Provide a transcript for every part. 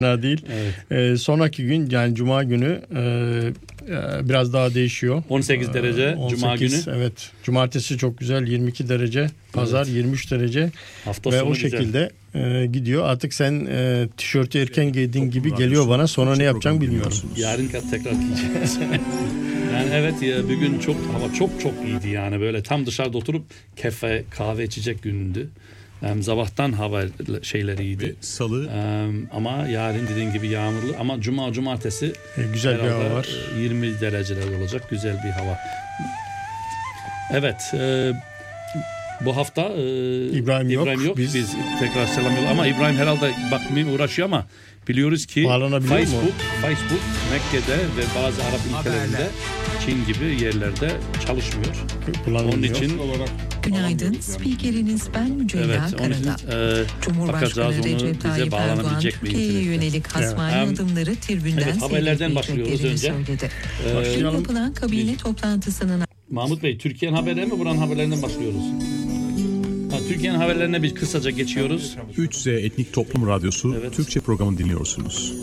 değil. Evet. Sonraki gün yani Cuma günü biraz daha değişiyor. 18 derece 18, Cuma günü. Evet. Cumartesi çok güzel 22 derece. Pazar 23 derece. Hafta ve sonu o şekilde gidiyor. Artık sen tişörtü erken giydiğin gibi geliyor bana. Sonra ne yapacağım bilmiyorum. Yarın tekrar giyeceğiz. Yani evet ya, bugün hava çok iyiydi yani, böyle tam dışarıda oturup kahve içecek gündü. Sabahtan hava şeyleriydi. Salı. Ama yarın dediğin gibi yağmurlu, ama cumartesi güzel bir hava var. 20 dereceler olacak, güzel bir hava. Evet. Bu hafta İbrahim yok. Biz tekrar selamlıyoruz. Ama İbrahim herhalde bakmaya uğraşıyor, ama biliyoruz ki Facebook Mekke'de ve bazı Arap ülkelerinde, Çin gibi yerlerde çalışmıyor. Onun için günaydın. Spikeriniz ben Mücella Karada. Cumhurbaşkanı Recep Tayyip Erdoğan Türkiye'ye yönelik hasmani adımları tribünden seyretmeyeceklerini söyledi. Dün yapılan kabine toplantısının... Mahmut Bey, Türkiye'nin haberleri mi, buranın haberlerinden başlıyoruz? Türkiye'nin haberlerine bir kısaca geçiyoruz. 3Z Etnik Toplum Radyosu Türkçe programını dinliyorsunuz.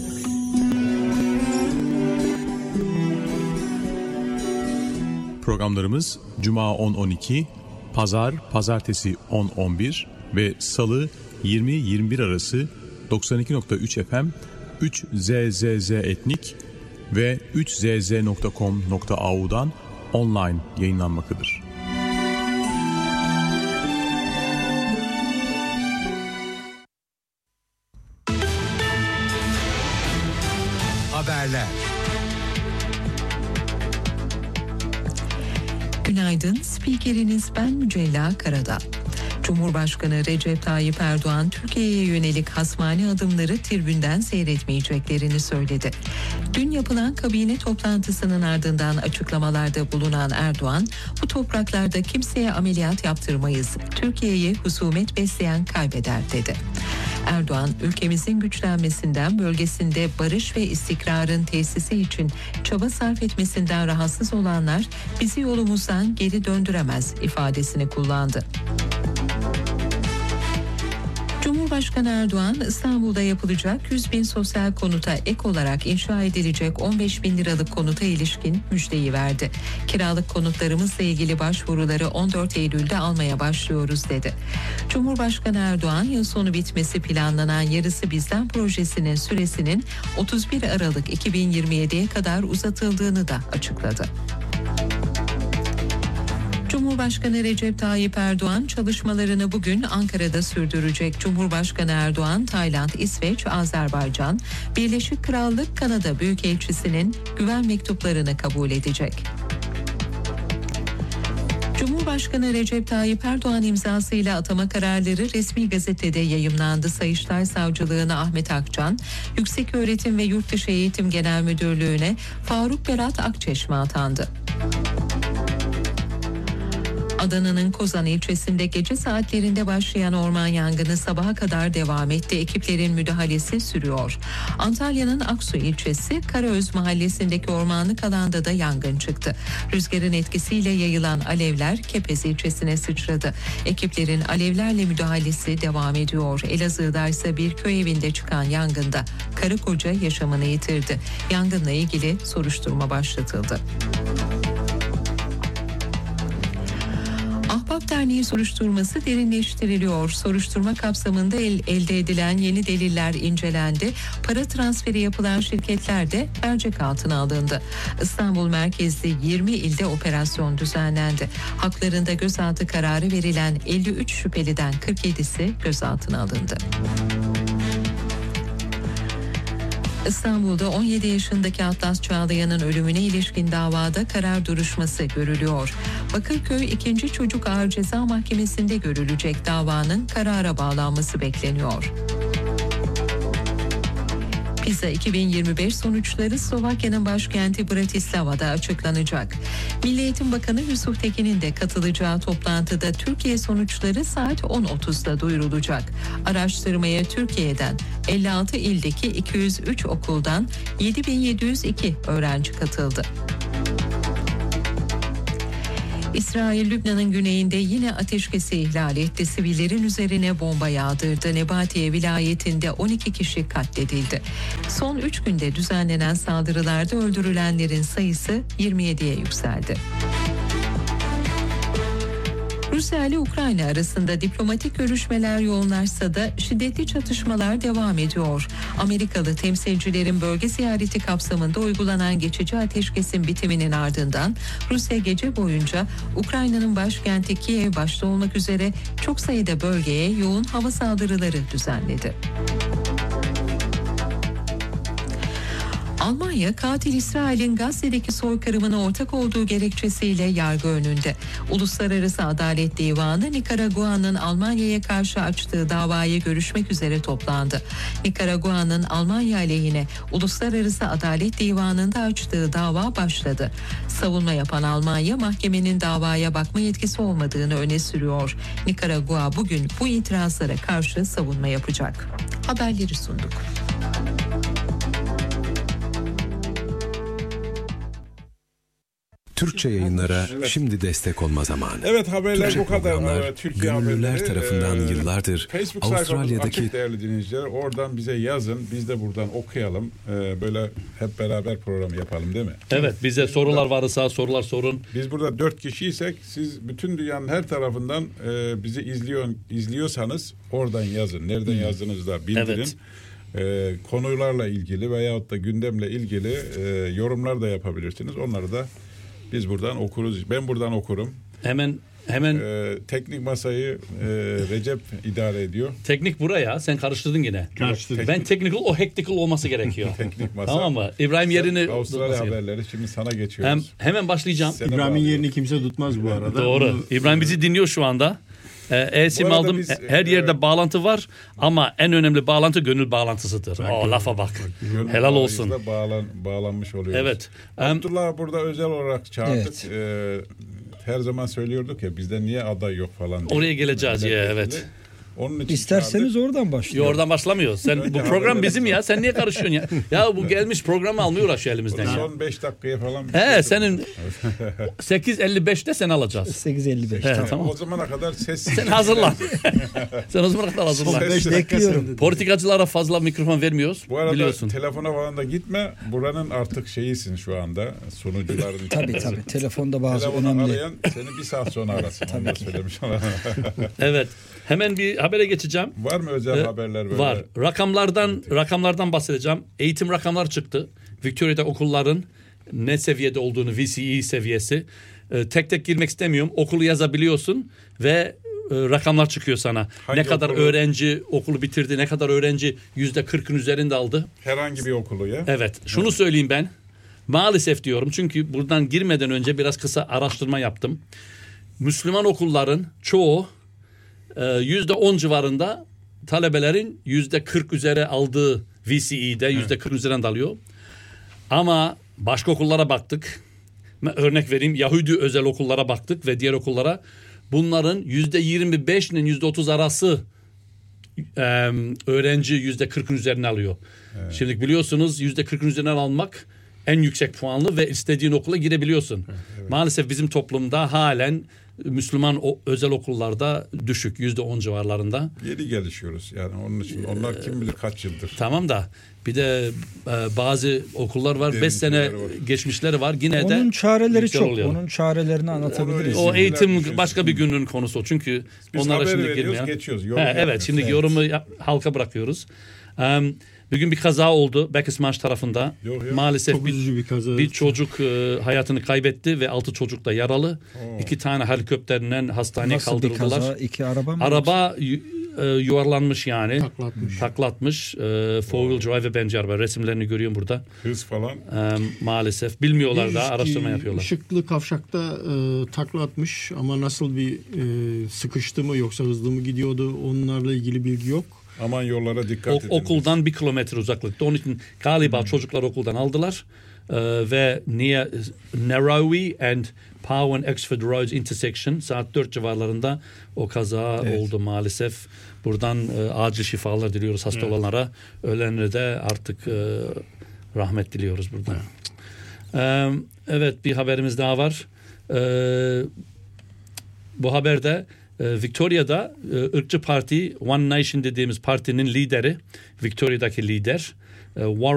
Programlarımız Cuma 10-12, Pazartesi 10-11 ve Salı 20-21 arası 92.3 FM, 3ZZZ Etnik ve 3zz.com.au'dan online yayınlanmaktadır. Haberler. Günaydın. Spikeriniz ben Mücella Karada. Cumhurbaşkanı Recep Tayyip Erdoğan Türkiye'ye yönelik hasmani adımları tribünden seyretmeyeceklerini söyledi. Dün yapılan kabine toplantısının ardından açıklamalarda bulunan Erdoğan, bu topraklarda kimseye ameliyat yaptırmayız, Türkiye'yi husumet besleyen kaybeder dedi. Erdoğan, ülkemizin güçlenmesinden, bölgesinde barış ve istikrarın tesisi için çaba sarf etmesinden rahatsız olanlar bizi yolumuzdan geri döndüremez ifadesini kullandı. Cumhurbaşkanı Erdoğan, İstanbul'da yapılacak 100.000 sosyal konuta ek olarak inşa edilecek 15.000 liralık konuta ilişkin müjdeyi verdi. Kiralık konutlarımızla ilgili başvuruları 14 Eylül'de almaya başlıyoruz dedi. Cumhurbaşkanı Erdoğan, yıl sonu bitmesi planlanan Yarısı Bizden projesinin süresinin 31 Aralık 2027'ye kadar uzatıldığını da açıkladı. Cumhurbaşkanı Recep Tayyip Erdoğan çalışmalarını bugün Ankara'da sürdürecek. Cumhurbaşkanı Erdoğan, Tayland, İsveç, Azerbaycan, Birleşik Krallık, Kanada Büyükelçisi'nin güven mektuplarını kabul edecek. Cumhurbaşkanı Recep Tayyip Erdoğan imzasıyla atama kararları resmi gazetede yayımlandı. Sayıştay Savcılığına Ahmet Akcan, Yükseköğretim ve Yurtdışı Eğitim Genel Müdürlüğü'ne Faruk Berat Akçeşme atandı. Adana'nın Kozan ilçesinde gece saatlerinde başlayan orman yangını sabaha kadar devam etti. Ekiplerin müdahalesi sürüyor. Antalya'nın Aksu ilçesi Karaöz mahallesindeki ormanlık alanda da yangın çıktı. Rüzgarın etkisiyle yayılan alevler Kepez ilçesine sıçradı. Ekiplerin alevlerle müdahalesi devam ediyor. Elazığ'da ise bir köy evinde çıkan yangında karı koca yaşamını yitirdi. Yangınla ilgili soruşturma başlatıldı. Ahbap Derneği soruşturması derinleştiriliyor. Soruşturma kapsamında elde edilen yeni deliller incelendi. Para transferi yapılan şirketler de mercek altına alındı. İstanbul merkezli 20 ilde operasyon düzenlendi. Haklarında gözaltı kararı verilen 53 şüpheliden 47'si gözaltına alındı. İstanbul'da 17 yaşındaki Atlas Çağlayan'ın ölümüne ilişkin davada karar duruşması görülüyor. Bakırköy 2. Çocuk Ağır Ceza Mahkemesi'nde görülecek davanın karara bağlanması bekleniyor. PISA 2025 sonuçları Slovakya'nın başkenti Bratislava'da açıklanacak. Milli Eğitim Bakanı Yusuf Tekin'in de katılacağı toplantıda Türkiye sonuçları saat 10.30'da duyurulacak. Araştırmaya Türkiye'den 56 ildeki 203 okuldan 7.702 öğrenci katıldı. İsrail, Lübnan'ın güneyinde yine ateşkesi ihlal etti. Sivillerin üzerine bomba yağdırdı. Nebatiye vilayetinde 12 kişi katledildi. Son 3 günde düzenlenen saldırılarda öldürülenlerin sayısı 27'ye yükseldi. Rusya ile Ukrayna arasında diplomatik görüşmeler yoğunlaşsa da şiddetli çatışmalar devam ediyor. Amerikalı temsilcilerin bölge ziyareti kapsamında uygulanan geçici ateşkesin bitiminin ardından Rusya gece boyunca Ukrayna'nın başkenti Kiev başta olmak üzere çok sayıda bölgeye yoğun hava saldırıları düzenledi. Almanya, katil İsrail'in Gazze'deki soykırımına ortak olduğu gerekçesiyle yargı önünde. Uluslararası Adalet Divanı, Nikaragua'nın Almanya'ya karşı açtığı davayı görüşmek üzere toplandı. Nikaragua'nın Almanya aleyhine Uluslararası Adalet Divanı'nda açtığı dava başladı. Savunma yapan Almanya, mahkemenin davaya bakma yetkisi olmadığını öne sürüyor. Nikaragua bugün bu itirazlara karşı savunma yapacak. Haberleri sunduk. Türkçe yayınlara şimdi destek olma zamanı. Evet, haberler Türkçe bu kadar. Türkiye gönüllüler haberleri, tarafından yıllardır Facebook Avustralya'daki açık değerli dinleyiciler. Oradan bize yazın. Biz de buradan okuyalım. Böyle hep beraber programı yapalım, değil mi? Evet, bize sorular varsa sorular sorun. Biz burada 4 kişiysek siz bütün dünyanın her tarafından bizi izliyorsanız oradan yazın. Nereden yazdığınızı da bildirin. Evet. Konularla ilgili veyahut da gündemle ilgili yorumlar da yapabilirsiniz. Onları da biz buradan okuruz. Ben buradan okurum. Hemen teknik masayı Recep idare ediyor. Teknik buraya. Sen karıştırdın yine. Ben technical, o hectical olması gerekiyor. Teknik masa. Tamam mı? İbrahim yerini... Avustralya haberleri. Şimdi sana geçiyoruz. Hemen başlayacağım. İbrahim'in yerini kimse tutmaz bu arada. Doğru. İbrahim bizi dinliyor şu anda. E-sim aldım. Her yerde bağlantı var ama en önemli bağlantı gönül bağlantısıdır. Lafa bak. Helal olsun. Bağlanmış oluyoruz. Evet. Abdullah burada özel olarak çağırdık. Evet. Her zaman söylüyorduk ya, bizde niye aday yok falan diye. Oraya geleceğiz ya, evet. Onun için İsterseniz çağırdık. Oradan başlıyor. Oradan başlamıyoruz. Sen bu program bizim ya. Sen niye karışıyorsun ya? Ya bu gelmiş programı almıyor uğraşıyor elimizden ya. Son 5 dakikaya falan. Senin 8.55'te sen alacağız. 8.55. Tamam. O zamana kadar sessiz. Sen hazırlan. Sen o zamana kadar hazırlan. Bekliyorum. Politikacılara fazla mikrofon vermiyoruz. Bu arada biliyorsun. Telefona falan da gitme. Buranın artık şeyisin şu anda. Sunucuların. Tabii. Telefonda bazı telefonu önemli. Arayan seni bir saat sonra arasın. Onu da söylemiş olalım. Evet. Hemen bir habere geçeceğim. Var mı özel haberler böyle? Var. Rakamlardan bahsedeceğim. Eğitim rakamları çıktı. Victoria'da okulların ne seviyede olduğunu, VCE seviyesi. Tek tek girmek istemiyorum. Okulu yazabiliyorsun ve rakamlar çıkıyor sana. Hangi ne kadar okulu? Öğrenci okulu bitirdi, ne kadar öğrenci %40'ın üzerinde aldı. Herhangi bir okulu ya. Evet. Şunu söyleyeyim ben. Maalesef diyorum, çünkü buradan girmeden önce biraz kısa araştırma yaptım. Müslüman okulların çoğu %10 civarında talebelerin %40 üzeri aldığı VCE'de %40 üzerinden alıyor. Ama başka okullara baktık. Örnek vereyim, Yahudi özel okullara baktık ve diğer okullara. Bunların %25 ile %30 arası öğrenci %40'ın üzerine alıyor. Evet. Şimdi biliyorsunuz %40'ın üzerinden almak en yüksek puanlı ve istediğin okula girebiliyorsun. Evet. Maalesef bizim toplumda halen Müslüman özel okullarda düşük, %10 civarlarında. Yeni gelişiyoruz yani, onun için onlar kim bilir kaç yıldır. Tamam da bir de bazı okullar var 5 sene geçmişleri var, yine onun de onun çareleri çok oluyor. Onun çarelerini anlatabiliriz. O eğitim başka bir günün konusu, çünkü biz onlara şimdi girmeyelim. Geçiyoruz. Evet, şimdi yorumu halka bırakıyoruz. Bugün bir kaza oldu Beckesmarsh tarafında. Yok. Maalesef bir çocuk hayatını kaybetti ve 6 çocuk da yaralı. 2 tane helikopterinden hastaneye Nasıl kaldırıldılar. Nasıl bir kaza? 2 araba mı? Araba yuvarlanmış yani. Taklatmış. Four wheel drive bence araba. Resimlerini görüyorum burada. Hız falan. Maalesef bilmiyorlar da, araştırma yapıyorlar. Işıklı kavşakta taklatmış ama nasıl bir sıkıştı mı yoksa hızlı mı gidiyordu, onlarla ilgili bilgi yok. Aman yollara dikkat edin. Okuldan 1 kilometre uzaklıkta. Onun için galiba çocuklar okuldan aldılar ve near Narrowy and Power Oxford Roads intersection saat 4 civarlarında o kaza oldu maalesef. Buradan acil şifalar diliyoruz hasta olanlara. Ölenlere de artık rahmet diliyoruz buradan. Evet, bir haberimiz daha var. bu haberde Victoria'da ırkçı parti One Nation dediğimiz partinin lideri, Victoria'daki lider Warren